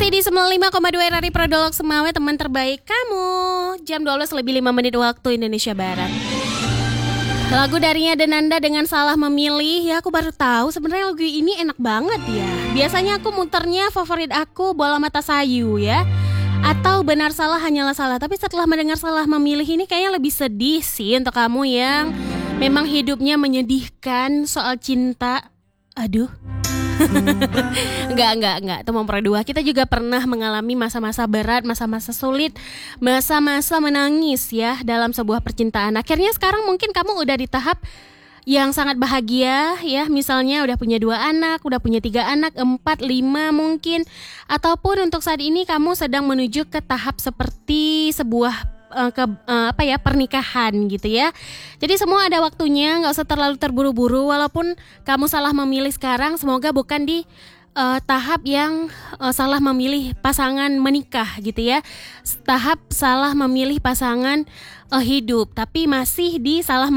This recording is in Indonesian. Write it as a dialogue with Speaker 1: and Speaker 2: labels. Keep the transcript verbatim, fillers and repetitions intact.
Speaker 1: masih di sembilan puluh lima koma dua R R I Prodolog Semawe, teman terbaik kamu. Jam dua belas lebih lima menit waktu Indonesia Barat. Lagu darinya Denanda dengan Salah Memilih. Ya, aku baru tahu sebenarnya lagu ini enak banget ya. Biasanya aku muternya favorit aku Bola Mata Sayu ya, atau Benar Salah Hanyalah Salah. Tapi setelah mendengar Salah Memilih ini kayaknya lebih sedih sih untuk kamu yang memang hidupnya menyedihkan soal cinta. Aduh. Enggak, enggak, enggak. Teman Pro dua, kita juga pernah mengalami masa-masa berat, masa-masa sulit, masa-masa menangis ya dalam sebuah percintaan. Akhirnya sekarang mungkin kamu udah di tahap yang sangat bahagia ya. Misalnya udah punya dua anak, udah punya tiga anak, empat, lima mungkin. Ataupun untuk saat ini kamu sedang menuju ke tahap seperti sebuah Uh, ke uh, apa ya pernikahan gitu ya. Jadi semua ada waktunya, nggak usah terlalu terburu-buru. Walaupun kamu salah memilih sekarang, semoga bukan di uh, tahap yang uh, salah memilih pasangan menikah gitu ya. Tahap salah memilih pasangan uh, hidup, tapi masih di salah